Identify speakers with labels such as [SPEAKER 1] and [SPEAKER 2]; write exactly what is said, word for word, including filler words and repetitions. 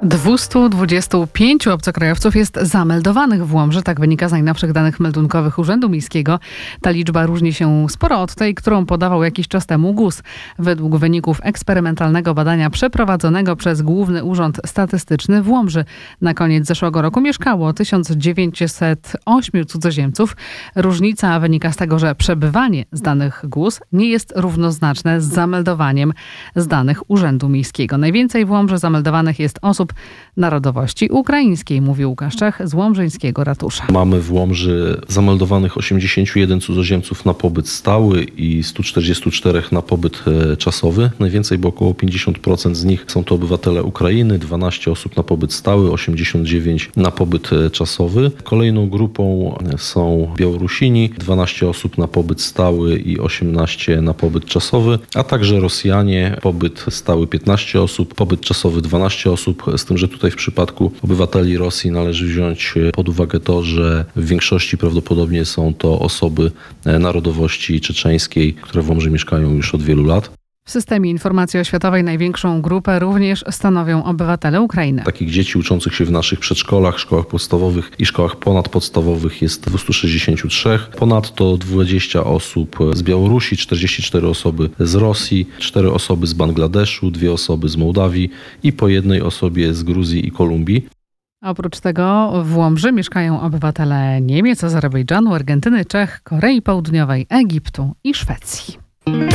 [SPEAKER 1] dwieście dwadzieścia pięć obcokrajowców jest zameldowanych w Łomży, tak wynika z najnowszych danych meldunkowych Urzędu Miejskiego. Ta liczba różni się sporo od tej, którą podawał jakiś czas temu G U S. Według wyników eksperymentalnego badania przeprowadzonego przez Główny Urząd Statystyczny w Łomży na koniec zeszłego roku mieszkało tysiąc dziewięćset osiem cudzoziemców. Różnica wynika z tego, że przebywanie z danych G U S nie jest równoznaczne z zameldowaniem z danych Urzędu Miejskiego. Najwięcej w Łomży zameldowanych jest osób narodowości ukraińskiej, mówi Łukasz Czech z łomżyńskiego ratusza.
[SPEAKER 2] Mamy w Łomży zameldowanych osiemdziesięciu jeden cudzoziemców na pobyt stały i stu czterdziestu czterech na pobyt czasowy. Najwięcej, bo około pięćdziesiąt procent z nich są to obywatele Ukrainy, dwanaście osób na pobyt stały, osiemdziesiąt dziewięć na pobyt czasowy. Kolejną grupą są Białorusini, dwanaście osób na pobyt stały i osiemnaście na pobyt czasowy, a także Rosjanie, pobyt stały piętnaście osób, pobyt czasowy dwanaście osób, z tym, że tutaj w przypadku obywateli Rosji należy wziąć pod uwagę to, że w większości prawdopodobnie są to osoby narodowości czeczeńskiej, które w Łomży mieszkają już od wielu lat.
[SPEAKER 1] W systemie informacji oświatowej największą grupę również stanowią obywatele Ukrainy.
[SPEAKER 2] Takich dzieci uczących się w naszych przedszkolach, szkołach podstawowych i szkołach ponadpodstawowych jest dwieście sześćdziesiąt trzy. Ponadto dwadzieścia osób z Białorusi, czterdzieści cztery osoby z Rosji, cztery osoby z Bangladeszu, dwie osoby z Mołdawii i po jednej osobie z Gruzji i Kolumbii.
[SPEAKER 1] Oprócz tego w Łomży mieszkają obywatele Niemiec, Azerbejdżanu, Argentyny, Czech, Korei Południowej, Egiptu i Szwecji.